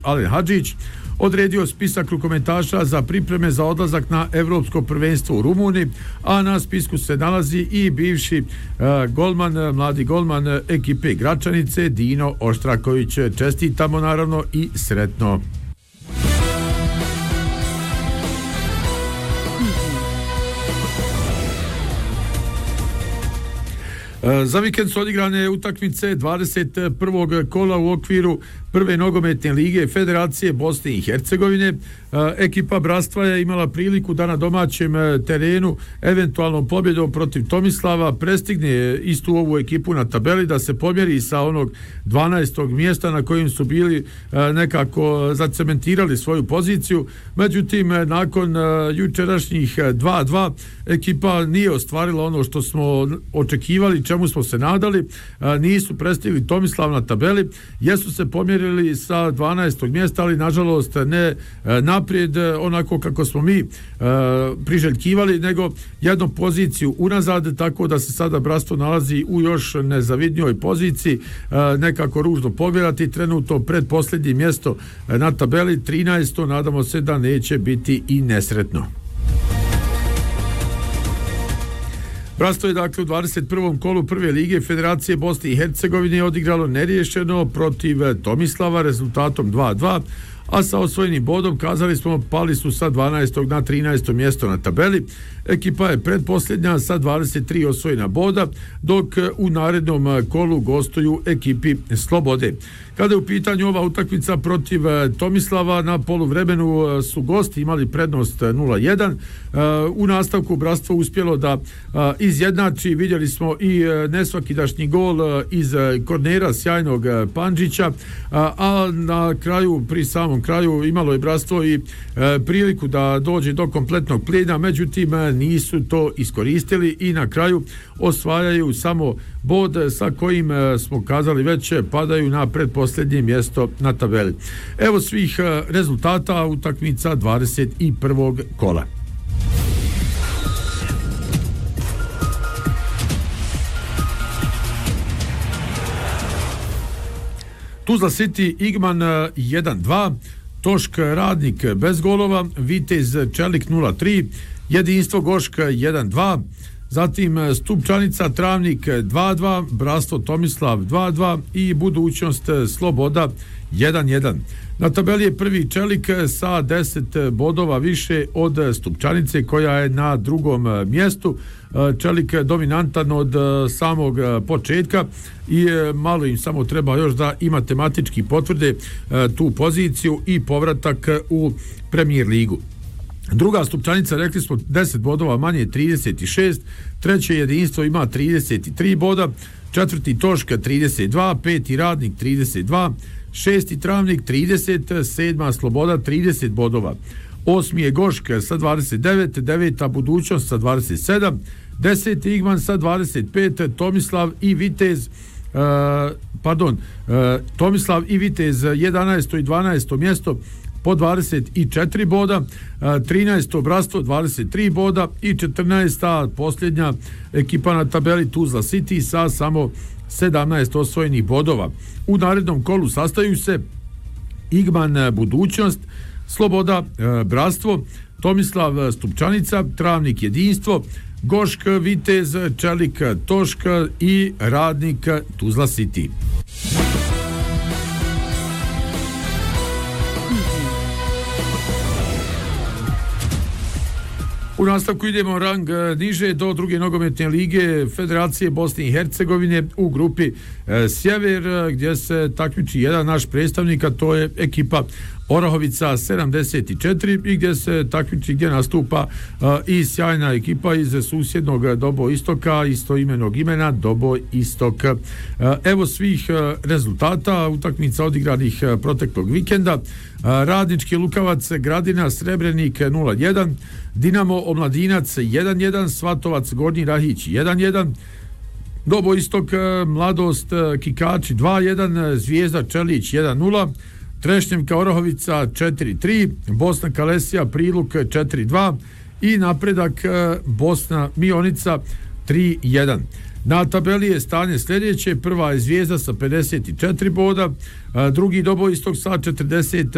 Alen Hadžić odredio spisak rukometaša za pripreme za odlazak na Evropsko prvenstvo u Rumuniji, a na spisku se nalazi i bivši mladi golman ekipe Gračanice Dino Oštraković. Čestitamo naravno i sretno. Za vikend su odigrane utakmice 21. kola u okviru prve nogometne lige Federacije Bosne i Hercegovine. Ekipa Bratstva je imala priliku da na domaćem terenu eventualnom pobjedom protiv Tomislava prestigne istu ovu ekipu na tabeli, da se pomjeri sa onog 12. mjesta na kojim su bili nekako zacementirali svoju poziciju. Međutim, nakon jučerašnjih 2-2 ekipa nije ostvarila ono što smo očekivali, čemu smo se nadali. Nisu prestigli Tomislav na tabeli, jesu se pomjerili sa 12. mjesta, ali nažalost ne naprijed onako kako smo mi priželjkivali, nego jednu poziciju unazad, tako da se sada Bratstvo nalazi u još nezavidnijoj poziciji, nekako ružno pogledati, trenutno pred posljednje mjesto na tabeli 13. Nadamo se da neće biti i nesretno. Bratstvo je dakle u 21. kolu prve lige Federacije Bosne i Hercegovine odigralo neriješeno protiv Tomislava rezultatom 2-2, a sa osvojenim bodom, kazali smo, pali su sa 12. na 13. mjesto na tabeli. Ekipa je predposljednja sa 23 osvojena boda, dok u narednom kolu gostuju ekipi Slobode. Kada je u pitanju ova utakmica protiv Tomislava, na poluvremenu su gosti imali prednost 0-1. U nastavku Bratstvo uspjelo da izjednači, vidjeli smo i nesvakidašnji gol iz kornera sjajnog Pandžića, a na kraju, pri samom kraju, imalo je Bratstvo i priliku da dođe do kompletnog plijena, međutim nisu to iskoristili i na kraju osvajaju samo bod sa kojim smo kazali već padaju na predposljednje mjesto na tabeli. Evo svih rezultata utakmica 21. kola. Tuzla City Igman 1-2, Tošk Radnik bez golova, Vitez Čelik 0-3, Jedinstvo Goška 1-2, zatim Stupčanica Travnik 2-2, Bratstvo Tomislav 2-2 i Budućnost Sloboda 1-1. Na tabeli je prvi Čelik sa 10 bodova više od Stupčanice koja je na drugom mjestu. Čelik dominantan od samog početka i malo im samo treba još da i matematički potvrde tu poziciju i povratak u Premier ligu. Druga Stupčanica, rekli smo, 10 bodova manje, 36. Treće Jedinstvo ima 33 boda. Četvrti Toška 32, peti Radnik 32, šesti Travnik 30, sedma Sloboda 30 bodova. Osmi je Goška sa 29, deveta Budućnost sa 27, deseti Igman sa 25, Tomislav i Vitez Tomislav i Vitez 11. i 12. mjesto po 24 boda, 13. Bratstvo 23 boda i 14. posljednja ekipa na tabeli Tuzla City sa samo 17 osvojenih bodova. U narednom kolu sastaju se Igman Budućnost, Sloboda Bratstvo, Tomislav Stupčanica, Travnik Jedinstvo, Gošk Vitez, Čelik Tošk i Radnik Tuzla City. U nastavku idemo rang niže do druge nogometne lige Federacije Bosne i Hercegovine u grupi Sjever, gdje se takmiči jedan naš predstavnik, a to je ekipa Orahovica 74 i gdje se takmiči, gdje nastupa i sjajna ekipa iz susjednog Dobo Istoka, istoimenog imena Dobo Istok. Evo svih rezultata utakmica odigranih proteklog vikenda. Radnički Lukavac Gradina Srebrenik 0-1, Dinamo Omladinac 1-1, Svatovac Gornji Rahić 1-1, Dobo Istok Mladost Kikači 2-1, Zvijezda Čelić 1-0, Trešnjevka Orahovica 4-3, Bosna Kalesija Priluk 4-2 i Napredak Bosna Mionica 3-1. Na tabeli je stanje sljedeće: prva je Zvijezda sa 54 boda, drugi Dobo Istok sa 40